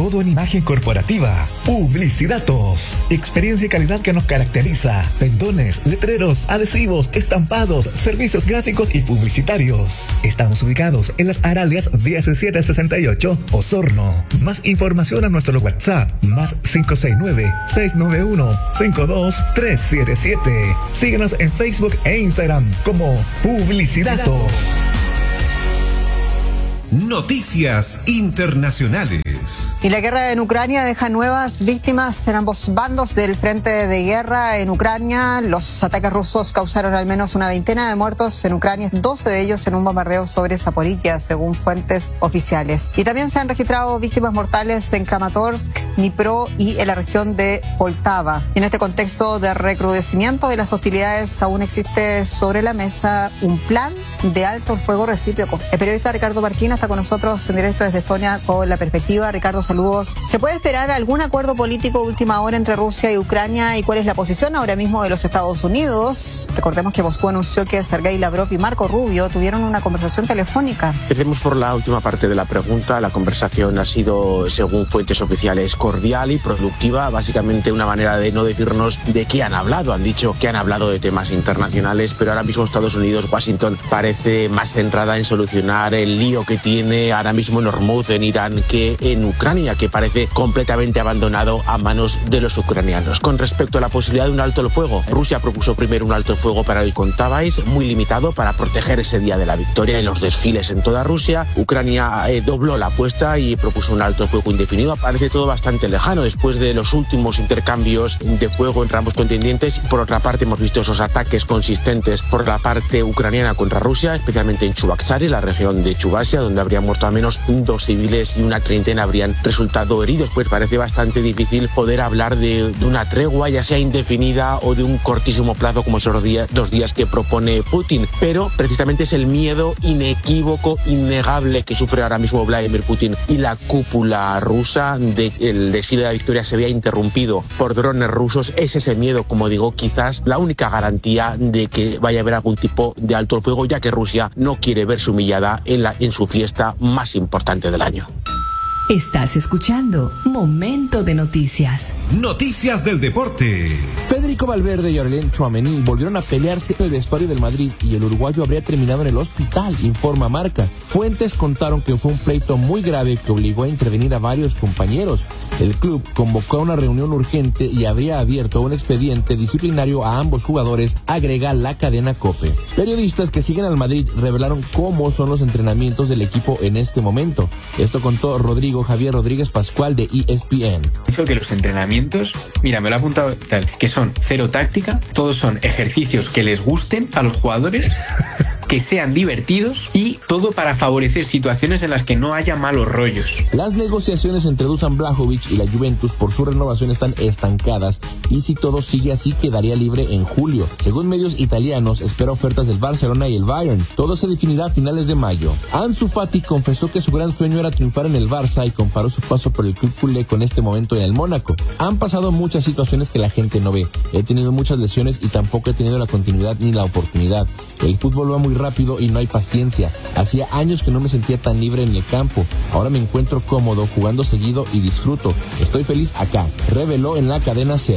todo en imagen corporativa. Publicidatos. Experiencia y calidad que nos caracteriza. Pendones, letreros, adhesivos, estampados, servicios gráficos y publicitarios. Estamos ubicados en las Aralias 1768, Osorno. Más información a nuestro WhatsApp, más 569-691-52377. Síguenos en Facebook e Instagram como Publicidatos. Noticias internacionales. Y la guerra en Ucrania deja nuevas víctimas en ambos bandos del frente de guerra en Ucrania. Los ataques rusos causaron al menos una veintena de muertos en Ucrania, 12 de ellos en un bombardeo sobre Zaporizhia, según fuentes oficiales. Y también se han registrado víctimas mortales en Kramatorsk, Dnipro y en la región de Poltava. En este contexto de recrudecimiento de las hostilidades, aún existe sobre la mesa un plan de alto el fuego recíproco. El periodista Ricardo Marquina está con nosotros en directo desde Estonia con la perspectiva. Ricardo, saludos. ¿Se puede esperar algún acuerdo político de última hora entre Rusia y Ucrania? ¿Y cuál es la posición ahora mismo de los Estados Unidos? Recordemos que Moscú anunció que Sergei Lavrov y Marco Rubio tuvieron una conversación telefónica. Empecemos por la última parte de la pregunta. La conversación ha sido, según fuentes oficiales, cordial y productiva. Básicamente una manera de no decirnos de qué han hablado. Han dicho que han hablado de temas internacionales, pero ahora mismo Estados Unidos, Washington, parece más centrada en solucionar el lío que tiene ahora mismo en Hormuz, en Irán, que en Ucrania, que parece completamente abandonado a manos de los ucranianos. Con respecto a la posibilidad de un alto el fuego, Rusia propuso primero un alto el fuego para el Contabais, muy limitado para proteger ese día de la victoria en los desfiles en toda Rusia. Ucrania dobló la apuesta y propuso un alto el fuego indefinido. Parece todo bastante lejano después de los últimos intercambios de fuego entre ambos contendientes. Por otra parte, hemos visto esos ataques consistentes por la parte ucraniana contra Rusia, especialmente en Chuvasari, la región de Chubasia, donde habrían muerto al menos 2 civiles y una treintena habrían resultado heridos. Pues parece bastante difícil poder hablar de una tregua, ya sea indefinida o de un cortísimo plazo como esos 2 días que propone Putin. Pero precisamente es el miedo inequívoco, innegable que sufre ahora mismo Vladimir Putin y la cúpula rusa de que el desfile de la victoria se vea interrumpido por drones rusos. Es ese miedo, como digo, quizás la única garantía de que vaya a haber algún tipo de alto el fuego, ya que Rusia no quiere verse humillada en su fiesta más importante del año. Estás escuchando Momento de Noticias. Noticias del deporte. Federico Valverde y Aurelien Tchouaméni volvieron a pelearse en el vestuario del Madrid y el uruguayo habría terminado en el hospital, informa Marca. Fuentes contaron que fue un pleito muy grave que obligó a intervenir a varios compañeros. El club convocó a una reunión urgente y habría abierto un expediente disciplinario a ambos jugadores, agrega la cadena COPE. Periodistas que siguen al Madrid revelaron cómo son los entrenamientos del equipo en este momento. Esto contó Javier Rodríguez Pascual de ESPN. Dicho que los entrenamientos, mira, me lo he apuntado tal, que son cero táctica, todos son ejercicios que les gusten a los jugadores, que sean divertidos y todo para favorecer situaciones en las que no haya malos rollos. Las negociaciones entre Dusan Vlahovic y la Juventus por su renovación están estancadas y si todo sigue así quedaría libre en julio. Según medios italianos, espera ofertas del Barcelona y el Bayern. Todo se definirá a finales de mayo. Ansu Fati confesó que su gran sueño era triunfar en el Barça y comparó su paso por el club culé con este momento en el Mónaco. Han pasado muchas situaciones que la gente no ve. He tenido muchas lesiones y tampoco he tenido la continuidad ni la oportunidad. El fútbol va muy rápido y no hay paciencia. Hacía años que no me sentía tan libre en el campo. Ahora me encuentro cómodo, jugando seguido y disfruto. Estoy feliz acá, reveló en la cadena SER.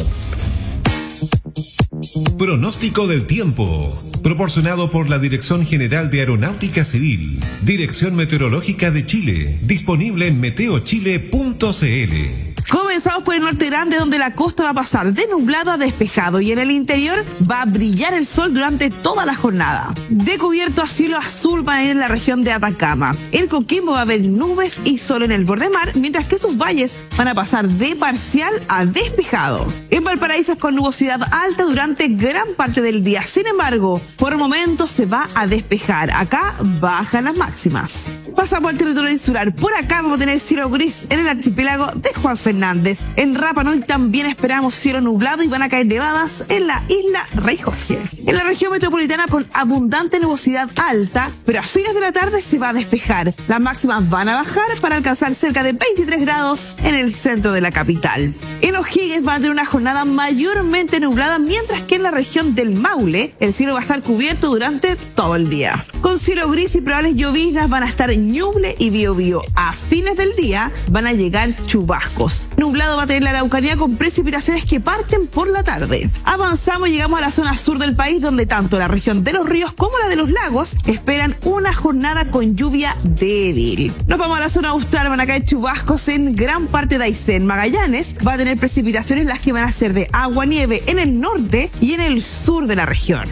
Pronóstico del tiempo, proporcionado por la Dirección General de Aeronáutica Civil, Dirección Meteorológica de Chile, disponible en meteochile.cl. Comenzamos por el norte grande, donde la costa va a pasar de nublado a despejado y en el interior va a brillar el sol durante toda la jornada. De cubierto a cielo azul van a ir en la región de Atacama. En Coquimbo va a haber nubes y sol en el borde mar, mientras que sus valles van a pasar de parcial a despejado. En Valparaíso es con nubosidad alta durante gran parte del día. Sin embargo, por momentos se va a despejar. Acá bajan las máximas. Pasamos al territorio insular. Por acá vamos a tener cielo gris en el archipiélago de Juan Fernández. En Rapa Nui también esperamos cielo nublado y van a caer nevadas en la isla Rey Jorge. En la región metropolitana con abundante nubosidad alta, pero a fines de la tarde se va a despejar. Las máximas van a bajar para alcanzar cerca de 23 grados en el centro de la capital. En O'Higgins van a tener una jornada mayormente nublada, mientras que en la región del Maule el cielo va a estar cubierto durante todo el día. Con cielo gris y probables lloviznas van a estar Ñuble y Biobío. A fines del día van a llegar chubascos. Nublado va a tener la Araucanía con precipitaciones que parten por la tarde. Avanzamos, llegamos a la zona sur del país, donde tanto la región de los ríos como la de los lagos esperan una jornada con lluvia débil. Nos vamos a la zona austral, van a caer chubascos en gran parte de Aysén. Magallanes va a tener precipitaciones las que van a ser de agua-nieve en el norte y en el sur de la región.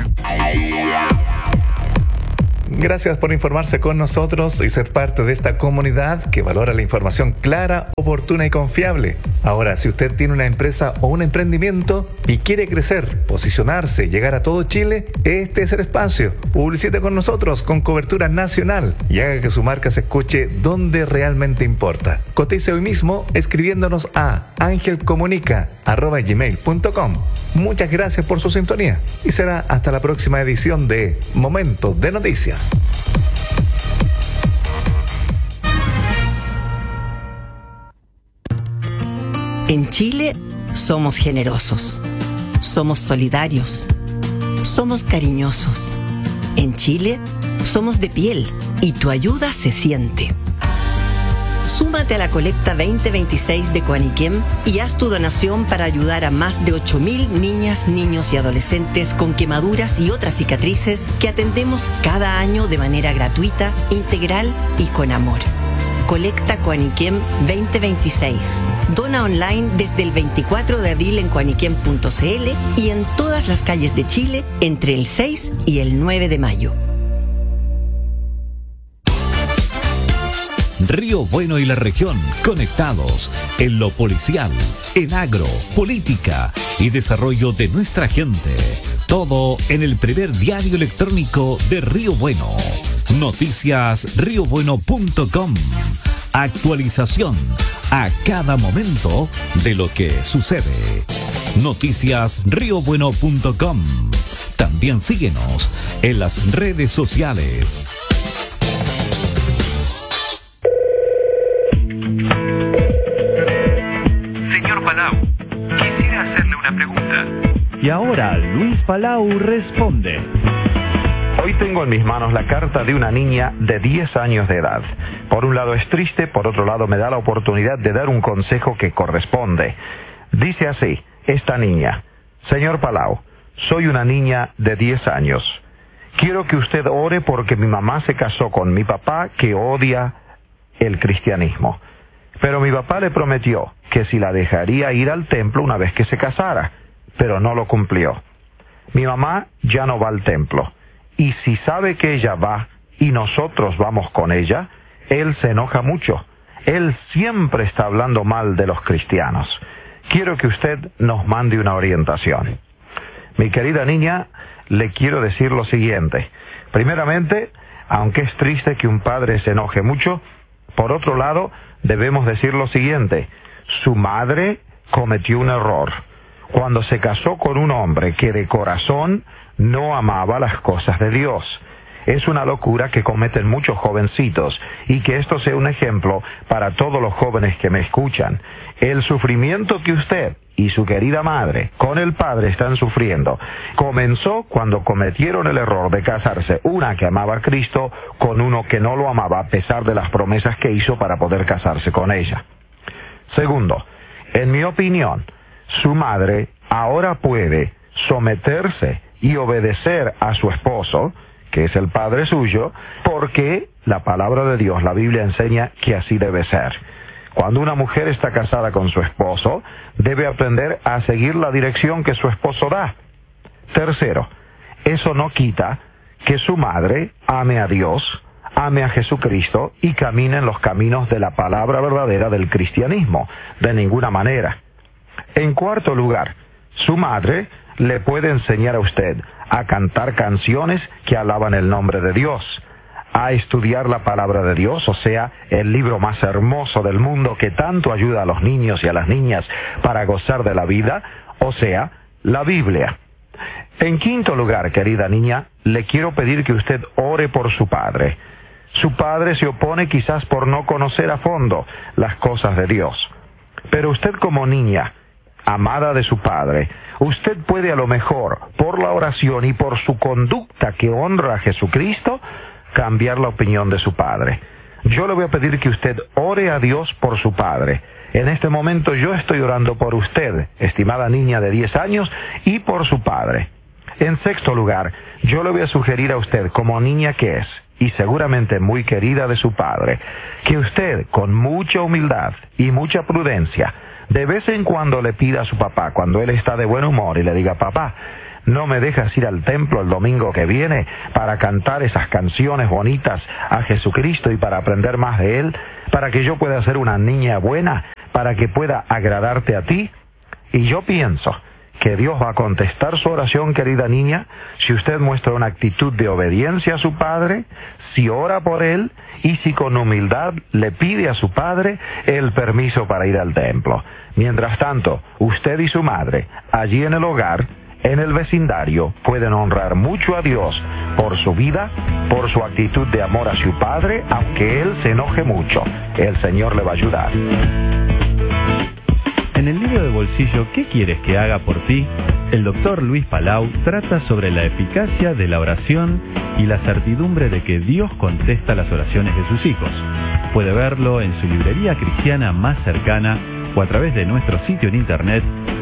Gracias por informarse con nosotros y ser parte de esta comunidad que valora la información clara, oportuna y confiable. Ahora, si usted tiene una empresa o un emprendimiento y quiere crecer, posicionarse y llegar a todo Chile, este es el espacio. Publicite con nosotros con cobertura nacional y haga que su marca se escuche donde realmente importa. Cotice hoy mismo escribiéndonos a angelcomunica@gmail.com. Muchas gracias por su sintonía y será hasta la próxima edición de Momento de Noticias. En Chile somos generosos, somos solidarios, somos cariñosos. En Chile somos de piel y tu ayuda se siente. Súmate a la colecta 2026 de Coaniquem y haz tu donación para ayudar a más de 8.000 niñas, niños y adolescentes con quemaduras y otras cicatrices que atendemos cada año de manera gratuita, integral y con amor. Colecta Coaniquem 2026. Dona online desde el 24 de abril en coaniquem.cl y en todas las calles de Chile entre el 6 y el 9 de mayo. Río Bueno y la región conectados en lo policial, en agro, política y desarrollo de nuestra gente. Todo en el primer diario electrónico de Río Bueno. Noticiasriobueno.com. Actualización a cada momento de lo que sucede. Noticiasriobueno.com. También síguenos en las redes sociales. Y ahora Luis Palau responde. Hoy tengo en mis manos la carta de una niña de 10 años de edad. Por un lado es triste, por otro lado me da la oportunidad de dar un consejo que corresponde. Dice así, esta niña: Señor Palau, soy una niña de 10 años. Quiero que usted ore porque mi mamá se casó con mi papá, que odia el cristianismo. Pero mi papá le prometió que si la dejaría ir al templo una vez que se casara, pero no lo cumplió. Mi mamá ya no va al templo, y si sabe que ella va y nosotros vamos con ella, él se enoja mucho. Él siempre está hablando mal de los cristianos. Quiero que usted nos mande una orientación. Mi querida niña, le quiero decir lo siguiente. Primeramente, aunque es triste que un padre se enoje mucho, por otro lado, debemos decir lo siguiente: su madre cometió un error cuando se casó con un hombre que de corazón no amaba las cosas de Dios. Es una locura que cometen muchos jovencitos, y que esto sea un ejemplo para todos los jóvenes que me escuchan. El sufrimiento que usted y su querida madre con el padre están sufriendo comenzó cuando cometieron el error de casarse una que amaba a Cristo con uno que no lo amaba, a pesar de las promesas que hizo para poder casarse con ella. Segundo, en mi opinión, su madre ahora puede someterse y obedecer a su esposo, que es el padre suyo, porque la palabra de Dios, la Biblia, enseña que así debe ser. Cuando una mujer está casada con su esposo, debe aprender a seguir la dirección que su esposo da. Tercero, eso no quita que su madre ame a Dios, ame a Jesucristo y camine en los caminos de la palabra verdadera del cristianismo, de ninguna manera. En cuarto lugar, su madre le puede enseñar a usted a cantar canciones que alaban el nombre de Dios, a estudiar la palabra de Dios, o sea, el libro más hermoso del mundo que tanto ayuda a los niños y a las niñas para gozar de la vida, o sea, la Biblia. En quinto lugar, querida niña, le quiero pedir que usted ore por su padre. Su padre se opone quizás por no conocer a fondo las cosas de Dios. Pero usted, como niña amada de su padre, usted puede a lo mejor, por la oración y por su conducta que honra a Jesucristo, cambiar la opinión de su padre. Yo le voy a pedir que usted ore a Dios por su padre. En este momento yo estoy orando por usted, estimada niña de 10 años, y por su padre. En sexto lugar, yo le voy a sugerir a usted, como niña que es, y seguramente muy querida de su padre, que usted, con mucha humildad y mucha prudencia, de vez en cuando le pida a su papá, cuando él está de buen humor, y le diga: papá, ¿no me dejas ir al templo el domingo que viene para cantar esas canciones bonitas a Jesucristo y para aprender más de Él, para que yo pueda ser una niña buena, para que pueda agradarte a ti? Y yo pienso que Dios va a contestar su oración, querida niña, si usted muestra una actitud de obediencia a su padre, si ora por él y si con humildad le pide a su padre el permiso para ir al templo. Mientras tanto, usted y su madre, allí en el hogar, en el vecindario, pueden honrar mucho a Dios por su vida, por su actitud de amor a su padre, aunque él se enoje mucho. El Señor le va a ayudar. En el libro de bolsillo ¿Qué quieres que haga por ti?, el doctor Luis Palau trata sobre la eficacia de la oración y la certidumbre de que Dios contesta las oraciones de sus hijos. Puede verlo en su librería cristiana más cercana o a través de nuestro sitio en internet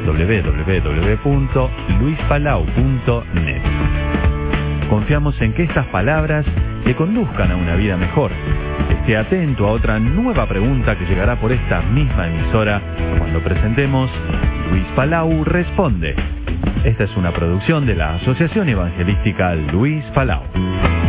www.luispalau.net. Confiamos en que estas palabras le conduzcan a una vida mejor. Esté atento a otra nueva pregunta que llegará por esta misma emisora cuando presentemos Luis Palau Responde. Esta es una producción de la Asociación Evangelística Luis Palau.